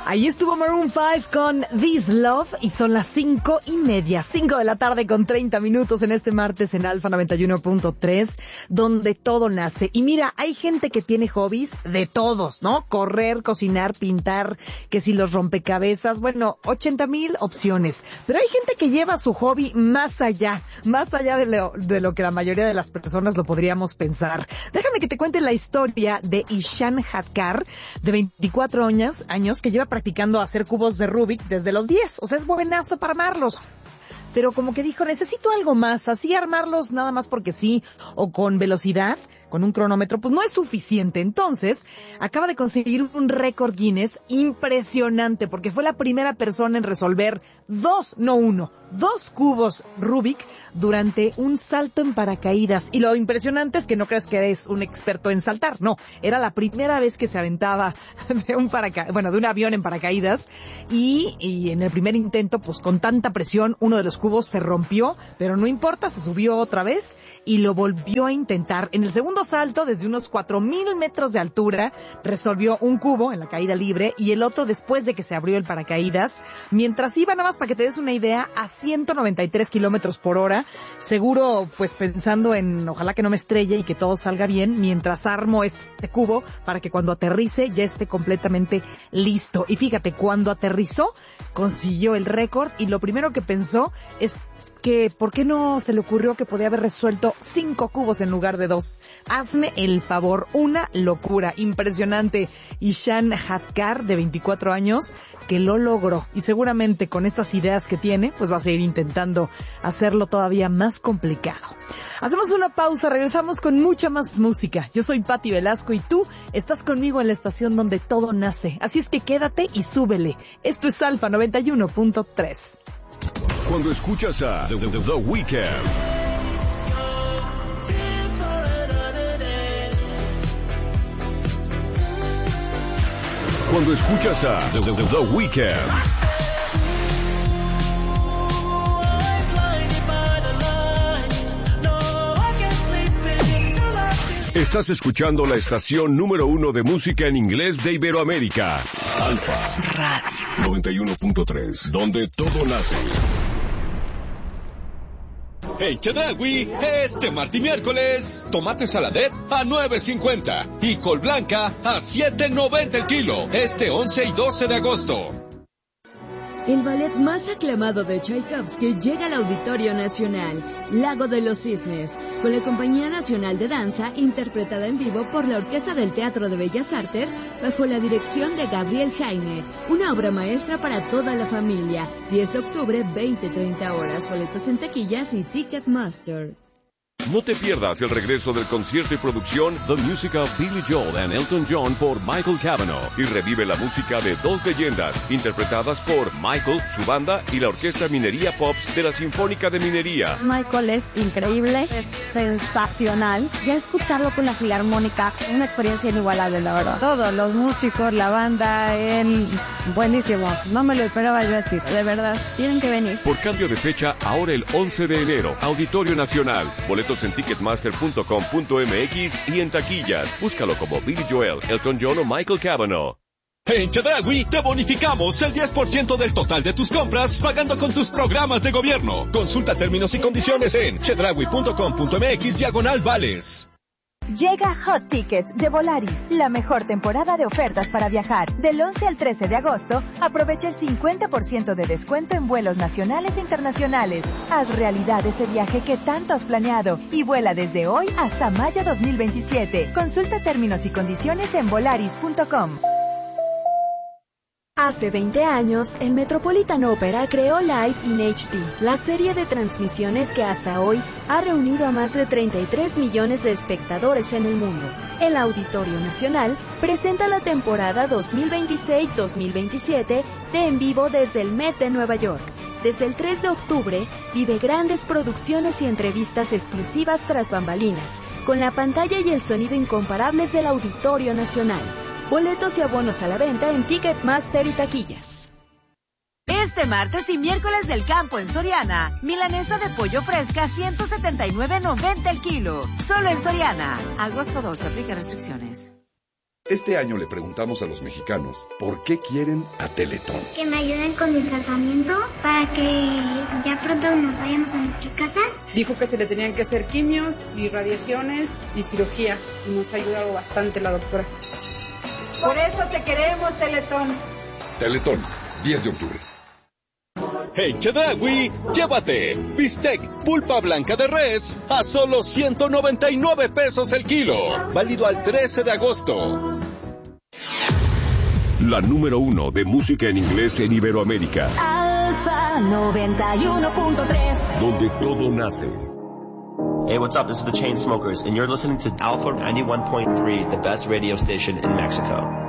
Ahí estuvo Maroon 5 con This Love y son las 5:30, 5 de la tarde con 30 minutos en este martes en Alfa 91.3, donde todo nace. Y mira, hay gente que tiene hobbies de todos, ¿no? Correr, cocinar, pintar, que si los rompecabezas, bueno, 80,000 opciones. Pero hay gente que lleva su hobby más allá de lo que la mayoría de las personas lo podríamos pensar. Déjame que te cuente la historia de Ishan Hatkar, de 24 años, que lleva practicando hacer cubos de Rubik desde los 10. O sea, es buenazo para armarlos. Pero como que dijo, necesito algo más. Así armarlos nada más porque sí, o con velocidad, con un cronómetro, pues no es suficiente. Entonces, acaba de conseguir un récord Guinness impresionante, porque fue la primera persona en resolver dos cubos Rubik durante un salto en paracaídas. Y lo impresionante es que no creas que eres un experto en saltar. No, era la primera vez que se aventaba de un avión en paracaídas. Y en el primer intento, pues con tanta presión, uno de los cubos se rompió, pero no importa, se subió otra vez y lo volvió a intentar. En el segundo salto, desde unos 4,000 metros de altura, resolvió un cubo en la caída libre y el otro después de que se abrió el paracaídas, mientras iba, nada más para que te des una idea, a 193 kilómetros por hora, seguro pues pensando en ojalá que no me estrelle y que todo salga bien, mientras armo este cubo para que cuando aterrice ya esté completamente listo. Y fíjate, cuando aterrizó, consiguió el récord y lo primero que pensó es que ¿por qué no se le ocurrió que podía haber resuelto 5 cubos en lugar de 2? Hazme el favor, una locura, impresionante. Ishan Hatkar, de 24 años, que lo logró. Y seguramente con estas ideas que tiene, pues va a seguir intentando hacerlo todavía más complicado. Hacemos una pausa, regresamos con mucha más música. Yo soy Patti Velasco y tú estás conmigo en la estación donde todo nace. Así es que quédate y súbele. Esto es Alfa 91.3. Cuando escuchas a The Weeknd, cuando escuchas a The Weeknd, estás escuchando la estación número 1 de música en inglés de Iberoamérica, Alfa Radio 91.3, donde todo nace. En Chedraui, este martes y miércoles, tomate saladet a $9.50 y col blanca a $7.90 el kilo, este 11 y 12 de agosto. El ballet más aclamado de Tchaikovsky llega al Auditorio Nacional, Lago de los Cisnes, con la Compañía Nacional de Danza, interpretada en vivo por la Orquesta del Teatro de Bellas Artes, bajo la dirección de Gabriel Jaime. Una obra maestra para toda la familia. 10 de octubre, 20-30 horas. Boletos en taquillas y Ticketmaster. No te pierdas el regreso del concierto y producción The Music of Billy Joel and Elton John por Michael Cavanaugh y revive la música de dos leyendas interpretadas por Michael, su banda y la Orquesta Minería Pops de la Sinfónica de Minería. Michael es increíble, es sensacional. Ya escucharlo con la Filarmónica, una experiencia inigualable, la verdad. Todos los músicos, la banda, él, buenísimo. No me lo esperaba yo así, de verdad. Tienen que venir. Por cambio de fecha, ahora el 11 de enero, Auditorio Nacional. Boletos en ticketmaster.com.mx y en taquillas. Búscalo como Billy Joel, Elton John o Michael Cavanaugh. En Chedraui te bonificamos el 10% del total de tus compras pagando con tus programas de gobierno. Consulta términos y condiciones en chedraui.com.mx/vales. Llega Hot Tickets de Volaris, la mejor temporada de ofertas para viajar. Del 11 al 13 de agosto, aprovecha el 50% de descuento en vuelos nacionales e internacionales. Haz realidad ese viaje que tanto has planeado y vuela desde hoy hasta mayo 2027. Consulta términos y condiciones en volaris.com. Hace 20 años, el Metropolitan Opera creó Live in HD, la serie de transmisiones que hasta hoy ha reunido a más de 33 millones de espectadores en el mundo. El Auditorio Nacional presenta la temporada 2026-2027 de En Vivo desde el Met de Nueva York. Desde el 3 de octubre, vive grandes producciones y entrevistas exclusivas tras bambalinas, con la pantalla y el sonido incomparables del Auditorio Nacional. Boletos y abonos a la venta en Ticketmaster y taquillas. Este martes y miércoles del campo en Soriana, milanesa de pollo fresca 179.90 el kilo. Solo en Soriana. Agosto 12, aplica restricciones. Este año le preguntamos a los mexicanos por qué quieren a Teletón. Que me ayuden con mi tratamiento para que ya pronto nos vayamos a nuestra casa. Dijo que se le tenían que hacer quimios y radiaciones y cirugía y nos ha ayudado bastante la doctora. Por eso te queremos, Teletón. Teletón, 10 de octubre. En Chedraui, llévate bistec pulpa blanca de res a solo 199 pesos el kilo. Válido al 13 de agosto. La número 1 de música en inglés en Iberoamérica. Alfa 91.3. Donde todo nace. Hey, what's up? This is the Chainsmokers, and you're listening to Alpha 91.3, the best radio station in Mexico.